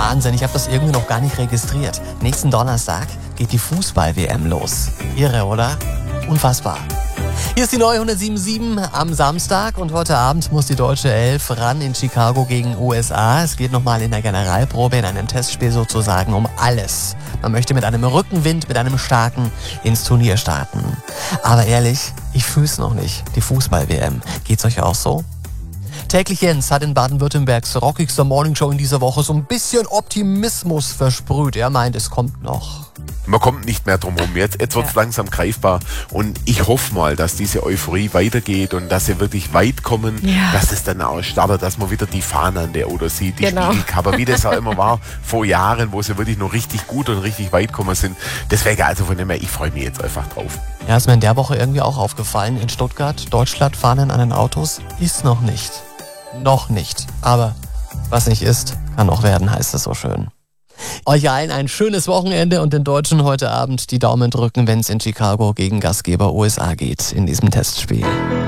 Wahnsinn, ich habe das irgendwie noch gar nicht registriert. Nächsten Donnerstag geht die Fußball-WM los. Irre, oder? Unfassbar. Hier ist die neue 107.7 am Samstag und heute Abend muss die deutsche Elf ran in Chicago gegen USA. Es geht nochmal in der Generalprobe, in einem Testspiel sozusagen um alles. Man möchte mit einem Rückenwind, mit einem starken ins Turnier starten. Aber ehrlich, ich fühl's noch nicht. Die Fußball-WM. Geht's euch auch so? Täglich Jens hat in Baden-Württembergs rockigster Morningshow in dieser Woche so ein bisschen Optimismus versprüht. Er meint, es kommt noch. Man kommt nicht mehr drum herum. Jetzt wird es langsam greifbar. Und ich hoffe mal, dass diese Euphorie weitergeht und dass sie wirklich weit kommen, dass es dann auch startet, dass man wieder die Fahnen an der Oder sieht, die Spiegelcover, wie das auch immer war vor Jahren, wo sie wirklich noch richtig gut und richtig weit gekommen sind. Deswegen also von dem her, ich freue mich jetzt einfach drauf. Ja, ist mir in der Woche irgendwie auch aufgefallen. In Stuttgart, Deutschland, Fahnen an den Autos ist noch nicht. Noch nicht. Aber was nicht ist, kann noch werden, heißt es so schön. Euch allen ein schönes Wochenende und den Deutschen heute Abend die Daumen drücken, wenn es in Chicago gegen Gastgeber USA geht in diesem Testspiel.